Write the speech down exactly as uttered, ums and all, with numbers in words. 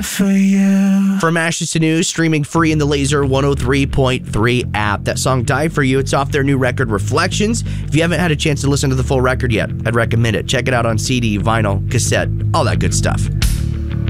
for you. From Ashes to News, streaming free in the Laser one oh three point three app. That song, Die For You, it's off their new record, Reflections. If you haven't had a chance to listen to the full record yet, I'd recommend it. Check it out on C D, vinyl, cassette, all that good stuff.